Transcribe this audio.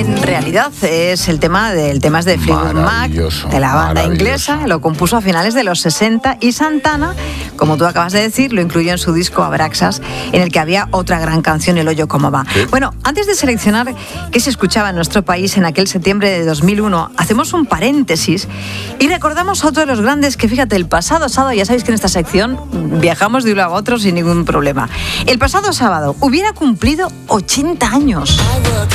en realidad es el tema es de Fleetwood Mac, de la banda inglesa. Lo compuso a finales de los 60 y Santana, como tú acabas de decir, lo incluyó en su disco Abraxas, en el que había otra gran canción, El hoyo como va. ¿Sí? Bueno, antes de seleccionar qué se escuchaba en nuestro país en aquel septiembre de 2001, hacemos un paréntesis y recordamos a otro de los grandes que, fíjate, el pasado sábado, ya sabéis que en esta sección viajamos de un lado a otro sin ningún problema. El pasado sábado hubiera cumplido 80 años.